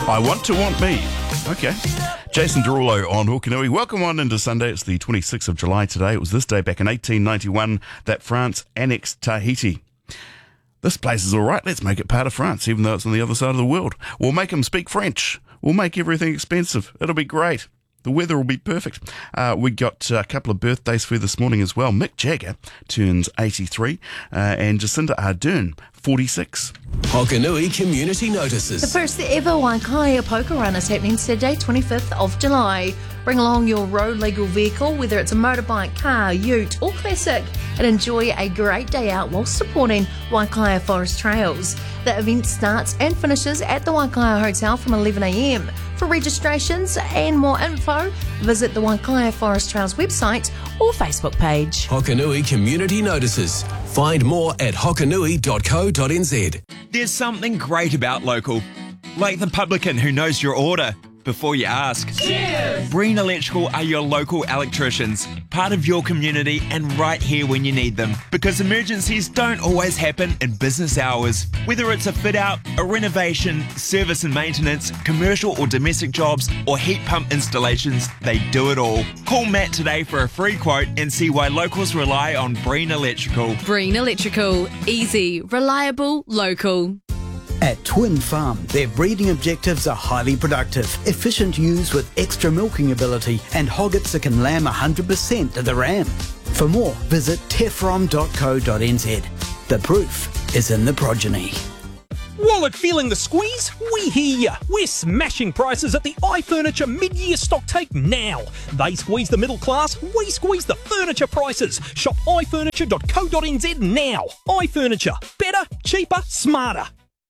I want to want me. Okay. Jason Derulo on Hokanui. Welcome on into Sunday. It's the 26th of July today. It was this day back in 1891 that France annexed Tahiti. This place is all right. Let's make it part of France, even though it's on the other side of the world. We'll make them speak French. We'll make everything expensive. It'll be great. The weather will be perfect. We got a couple of birthdays for you this morning as well. Mick Jagger turns 83 and Jacinda Ardern, 46. Hokanui Community Notices. The first ever Waikaia Poker Run is happening Saturday, 25th of July. Bring along your road legal vehicle, whether it's a motorbike, car, ute or classic, and enjoy a great day out while supporting Waikaia Forest Trails. The event starts and finishes at the Waikaia Hotel from 11 a.m. For registrations and more info, visit the Waikaia Forest Trails website or Facebook page. Hokanui Community Notices. Find more at hokanui.co.nz. There's something great about local, like the publican who knows your order before you ask. Cheers! Breen Electrical are your local electricians, part of your community and right here when you need them. Because emergencies don't always happen in business hours. Whether it's a fit out, a renovation, service and maintenance, commercial or domestic jobs, or heat pump installations, they do it all. Call Matt today for a free quote and see why locals rely on Breen Electrical. Breen Electrical. Easy, reliable, local. At Twin Farm, their breeding objectives are highly productive, efficient ewes with extra milking ability, and hoggets that can lamb 100% of the ram. For more, visit tefrom.co.nz. The proof is in the progeny. Wallet feeling the squeeze? We hear ya. We're smashing prices at the iFurniture mid-year stock take now. They squeeze the middle class, we squeeze the furniture prices. Shop ifurniture.co.nz now. iFurniture. Better, cheaper, smarter.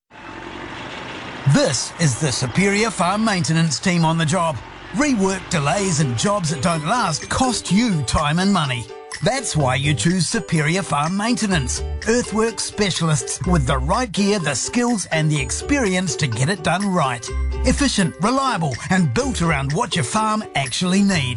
This is the Superior Farm Maintenance team on the job. Rework, delays and jobs that don't last cost you time and money. That's why you choose Superior Farm Maintenance. Earthworks specialists with the right gear, the skills and the experience to get it done right. Efficient, reliable and built around what your farm actually needs.